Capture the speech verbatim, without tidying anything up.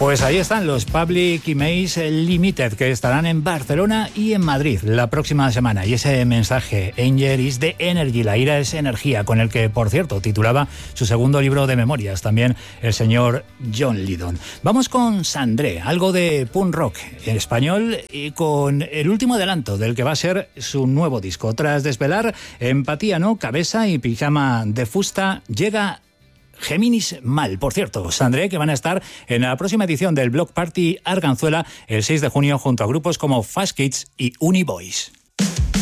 Pues ahí están los Public Image Limited, que estarán en Barcelona y en Madrid la próxima semana. Y ese mensaje, Anger is the Energy, la ira es energía, con el que, por cierto, titulaba su segundo libro de memorias, también el señor John Lydon. Vamos con Sandré, algo de punk rock en español, y con el último adelanto del que va a ser su nuevo disco. Tras desvelar Empatía No, Cabeza y Pijama de Fusta, llega Géminis Mal. Por cierto, Sandré, que van a estar en la próxima edición del Block Party Arganzuela el seis de junio junto a grupos como Fast Kids y Uniboys.